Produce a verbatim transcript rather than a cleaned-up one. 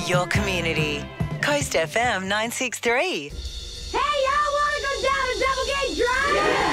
your community. Coast F M nine six three. Hey, y'all want to go down a double gate drive? Yeah!